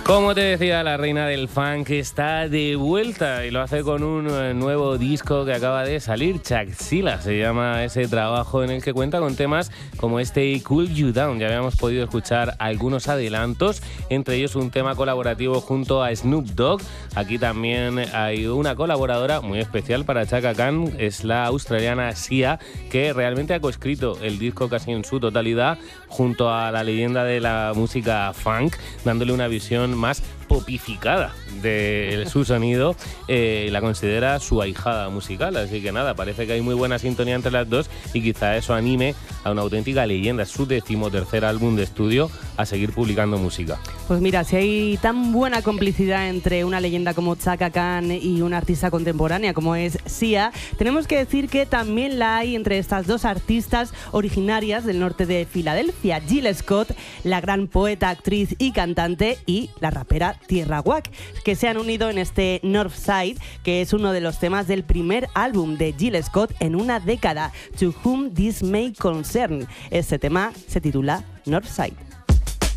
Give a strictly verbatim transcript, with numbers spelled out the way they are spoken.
Como te decía, la reina del funk está de vuelta y lo hace con un nuevo disco que acaba de salir. Chagzilla se llama ese trabajo, en el que cuenta con temas como este Cool You Down. Ya habíamos podido escuchar algunos adelantos, entre ellos un tema colaborativo junto a Snoop Dogg. Aquí también hay una colaboradora muy especial para Chaka Khan, es la australiana Sia, que realmente ha coescrito el disco casi en su totalidad junto a la leyenda de la música funk, dándole una visión más popificada de su sonido. Eh, la considera su ahijada musical, así que nada, parece que hay muy buena sintonía entre las dos y quizá eso anime a una auténtica leyenda, su decimotercer álbum de estudio, a seguir publicando música. Pues mira, si hay tan buena complicidad entre una leyenda como Chaka Khan y una artista contemporánea como es Sia, tenemos que decir que también la hay entre estas dos artistas originarias del norte de Filadelfia, Jill Scott, la gran poeta, actriz y cantante, y la rapera Tierra Whack, que se han unido en este Northside, que es uno de los temas del primer álbum de Jill Scott en una década, To Whom This May Concern. Este tema se titula Northside.